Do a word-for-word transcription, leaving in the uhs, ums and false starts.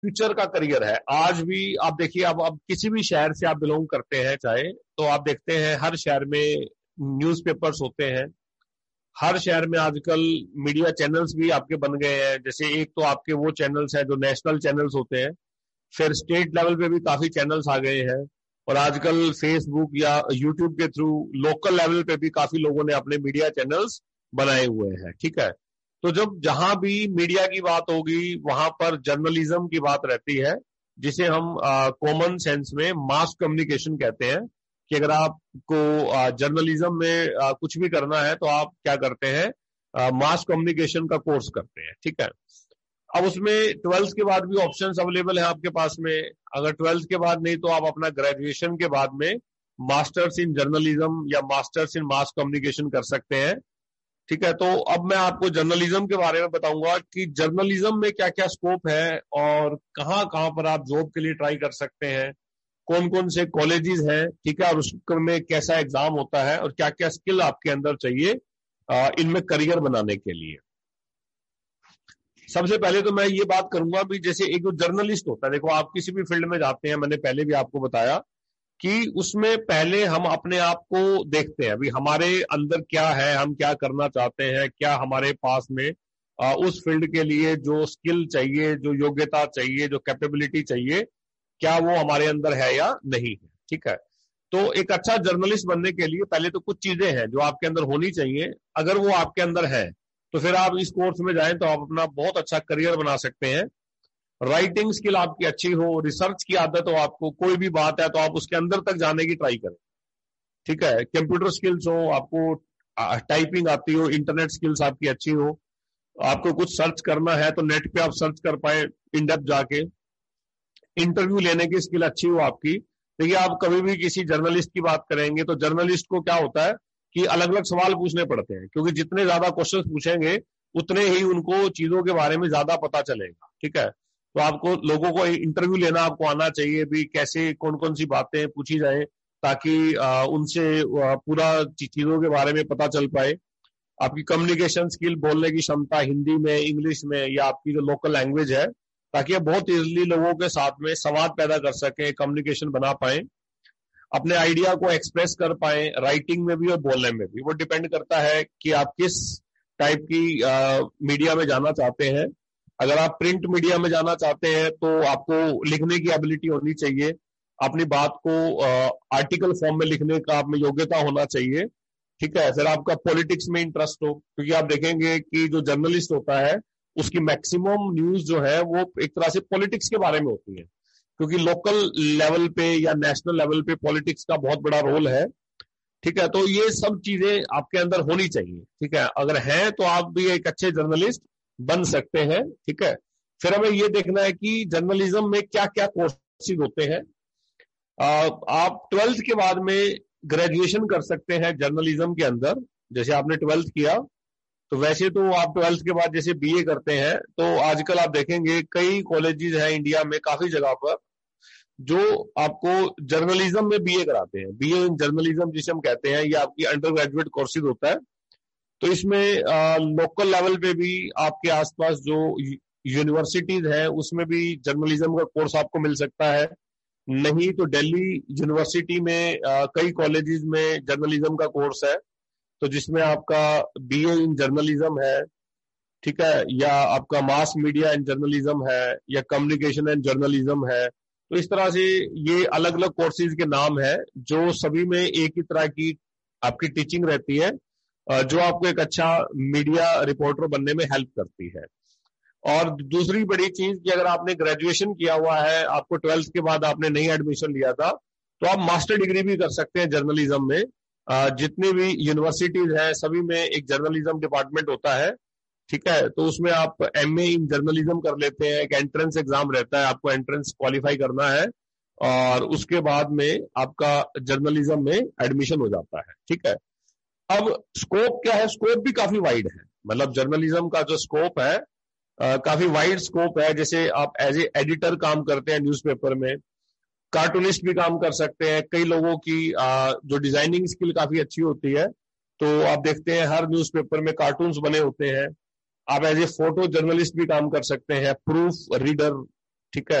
Future का career है। आज भी आप देखिए, अब अब किसी भी शहर से आप बिलोंग करते हैं चाहे, तो आप देखते हैं हर शहर में न्यूज़पेपर्स होते हैं। हर शहर में आजकल मीडिया चैनल्स भी आपके बन गए हैं। जैसे एक तो आपके वो चैनल्स हैं जो नेशनल चैनल्स होते हैं, फिर स्टेट लेवल पे भी काफी चैनल्स आ गए हैं, और आजकल फेसबुक या यूट्यूब के थ्रू लोकल लेवल पे भी काफी लोगों ने अपने मीडिया चैनल्स बनाए हुए हैं। ठीक है, तो जब जहां भी मीडिया की बात होगी वहां पर जर्नलिज्म की बात रहती है, जिसे हम कॉमन सेंस में मास कम्युनिकेशन कहते हैं, कि अगर आपको जर्नलिज्म में आ, कुछ भी करना है तो आप क्या करते हैं, मास कम्युनिकेशन का कोर्स करते हैं। ठीक है, अब उसमें ट्वेल्थ के बाद भी ऑप्शंस अवेलेबल है आपके पास में। अगर ट्वेल्थ के बाद नहीं तो आप अपना ग्रेजुएशन के बाद में मास्टर्स इन जर्नलिज्म या मास्टर्स इन मास कम्युनिकेशन कर सकते हैं। ठीक है, तो अब मैं आपको जर्नलिज्म के बारे में बताऊंगा कि जर्नलिज्म में क्या क्या स्कोप है और कहाँ कहाँ पर आप जॉब के लिए ट्राई कर सकते हैं, कौन कौन से कॉलेजेस हैं। ठीक है, और उसमें कैसा एग्जाम होता है और क्या क्या स्किल आपके अंदर चाहिए इनमें करियर बनाने के लिए। सबसे पहले तो मैं ये बात करूंगा भी, जैसे एक जो जर्नलिस्ट होता है, देखो आप किसी भी फील्ड में जाते हैं, मैंने पहले भी आपको बताया कि उसमें पहले हम अपने आप को देखते हैं, अभी हमारे अंदर क्या है, हम क्या करना चाहते हैं, क्या हमारे पास में आ, उस फील्ड के लिए जो स्किल चाहिए, जो योग्यता चाहिए, जो कैपेबिलिटी चाहिए, क्या वो हमारे अंदर है या नहीं है। ठीक है, तो एक अच्छा जर्नलिस्ट बनने के लिए पहले तो कुछ चीजें हैं जो आपके अंदर होनी चाहिए। अगर वो आपके अंदर है तो फिर आप इस कोर्स में जाएं तो आप अपना बहुत अच्छा करियर बना सकते हैं। राइटिंग स्किल आपकी अच्छी हो, रिसर्च की आदत हो, आपको कोई भी बात है तो आप उसके अंदर तक जाने की ट्राई करें। ठीक है, कंप्यूटर स्किल्स हो, आपको टाइपिंग आती हो, इंटरनेट स्किल्स आपकी अच्छी हो, आपको कुछ सर्च करना है तो नेट पे आप सर्च कर पाए इन डेप्थ जाके, इंटरव्यू लेने की स्किल अच्छी हो आपकी। देखिए, आप कभी भी किसी जर्नलिस्ट की बात करेंगे तो जर्नलिस्ट को क्या होता है कि अलग अलग सवाल पूछने पड़ते हैं, क्योंकि जितने ज्यादा क्वेश्चंस पूछेंगे उतने ही उनको चीजों के बारे में ज्यादा पता चलेगा। ठीक है, तो आपको लोगों को इंटरव्यू लेना आपको आना चाहिए भी, कैसे कौन कौन सी बातें पूछी जाए ताकि उनसे पूरा चीजों के बारे में पता चल पाए। आपकी कम्युनिकेशन स्किल, बोलने की क्षमता हिंदी में, इंग्लिश में, या आपकी जो लोकल लैंग्वेज है, ताकि आप बहुत इजीली लोगों के साथ में संवाद पैदा कर सकें, कम्युनिकेशन बना पाए, अपने आइडिया को एक्सप्रेस कर पाए, राइटिंग में भी और बोलने में भी। वो डिपेंड करता है कि आप किस टाइप की आ, मीडिया में जाना चाहते हैं। अगर आप प्रिंट मीडिया में जाना चाहते हैं तो आपको लिखने की एबिलिटी होनी चाहिए, अपनी बात को आर्टिकल फॉर्म में लिखने का आप में योग्यता होना चाहिए। ठीक है, फिर आपका पॉलिटिक्स में इंटरेस्ट हो, क्योंकि आप देखेंगे कि जो जर्नलिस्ट होता है उसकी मैक्सिमम न्यूज जो है वो एक तरह से पॉलिटिक्स के बारे में होती है, क्योंकि लोकल लेवल पे या नेशनल लेवल पे पॉलिटिक्स का बहुत बड़ा रोल है। ठीक है, तो ये सब चीजें आपके अंदर होनी चाहिए। ठीक है, अगर है तो आप भी एक अच्छे जर्नलिस्ट बन सकते हैं। ठीक है, फिर हमें ये देखना है कि जर्नलिज्म में क्या क्या कोर्सेज होते हैं। आप ट्वेल्थ के बाद में ग्रेजुएशन कर सकते हैं जर्नलिज्म के अंदर। जैसे आपने ट्वेल्थ किया तो वैसे तो आप ट्वेल्थ के बाद जैसे बीए करते हैं, तो आजकल आप देखेंगे कई कॉलेजेस हैं इंडिया में, काफी जगह पर, जो आपको जर्नलिज्म में बीए कराते हैं। बीए इन जर्नलिज्म जिसे हम कहते हैं, ये आपकी अंडर ग्रेजुएट कोर्सेज होता है। तो इसमें लोकल लेवल पे भी आपके आसपास जो यूनिवर्सिटीज है उसमें भी जर्नलिज्म का कोर्स आपको मिल सकता है। नहीं तो दिल्ली यूनिवर्सिटी में आ, कई कॉलेजेस में जर्नलिज्म का कोर्स है, तो जिसमें आपका बीए इन जर्नलिज्म है। ठीक है, या आपका मास मीडिया एंड जर्नलिज्म है, या कम्युनिकेशन एंड जर्नलिज्म है। तो इस तरह से ये अलग अलग कोर्सेज के नाम है, जो सभी में एक ही तरह की आपकी टीचिंग रहती है, जो आपको एक अच्छा मीडिया रिपोर्टर बनने में हेल्प करती है। और दूसरी बड़ी चीज कि अगर आपने ग्रेजुएशन किया हुआ है, आपको ट्वेल्थ के बाद आपने नहीं एडमिशन लिया था, तो आप मास्टर डिग्री भी कर सकते हैं जर्नलिज्म में। जितनी भी यूनिवर्सिटीज हैं सभी में एक जर्नलिज्म डिपार्टमेंट होता है। ठीक है, तो उसमें आप एमए इन जर्नलिज्म कर लेते हैं, एक एंट्रेंस एग्जाम रहता है, आपको एंट्रेंस क्वालिफाई करना है और उसके बाद में आपका जर्नलिज्म में एडमिशन हो जाता है। ठीक है, अब स्कोप क्या है, स्कोप भी काफी वाइड है, मतलब जर्नलिज्म का जो स्कोप है आ, काफी वाइड स्कोप है। जैसे आप एज ए एडिटर काम करते हैं न्यूज़पेपर में, कार्टूनिस्ट भी काम कर सकते हैं। कई लोगों की आ, जो डिजाइनिंग स्किल काफी अच्छी होती है, तो आप देखते हैं हर न्यूज़पेपर में कार्टून्स बने होते हैं। आप एज ए फोटो जर्नलिस्ट भी काम कर सकते हैं, प्रूफ रीडर, ठीक है।